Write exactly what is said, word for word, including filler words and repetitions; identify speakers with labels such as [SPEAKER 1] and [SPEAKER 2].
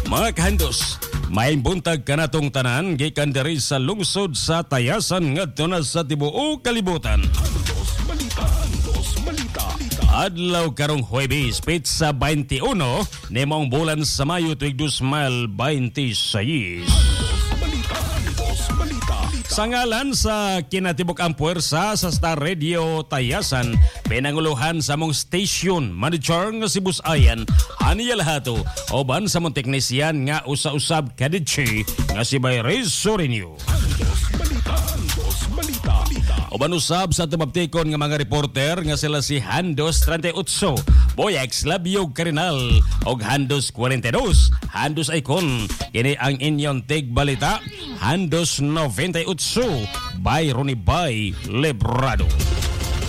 [SPEAKER 1] Mga kahandos, may buntag kanatong tanan gikan diri sa lungsod sa Tayasan ngadto na sa tibuok kalibutan. Adlaw karong Huwebes, petsa twenty-one, nimong bulan sa Mayo tuig two thousand twenty-six. Sa ngalan sa kinatibok ang puwersa sa Star Radio Tayasan, pinanguluhan sa mong station manager nga si Busayan, Aniya Lahato, oban sa mong teknisyan nga usa-usab kaditsi nga si Bayres Sorinio. Oban usab sa tumabtikon nga mga reporter nga sila si Handos thirty-eight, Boyax Labiog Carinal og Handos forty-two, Handos Icon. Kini ang inyong tigbalita, Handos ninety-eight by Ronnie Bay Lebrado.